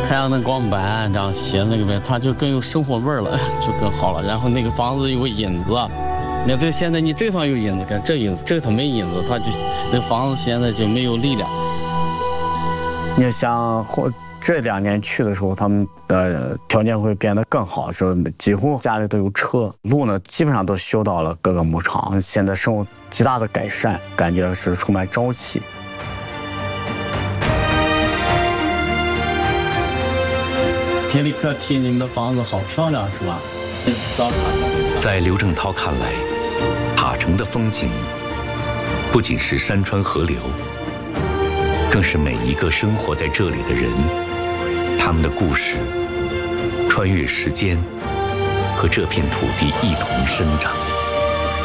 太阳能光板这样写那个呗，它就更有生活味儿了，就更好了。然后那个房子有影子，你看这现在你这方有影子，看这影子，这个它没影子，它就那房子现在就没有力量。你想这2年去的时候，他们的条件会变得更好，说几乎家里都有车，路呢基本上都修到了各个牧场，现在生活极大的改善，感觉是充满朝气。田里可提你们的房子好漂亮，是吧？ 在刘正涛看来，塔城的风景不仅是山川河流，更是每一个生活在这里的人，他们的故事穿越时间，和这片土地一同生长。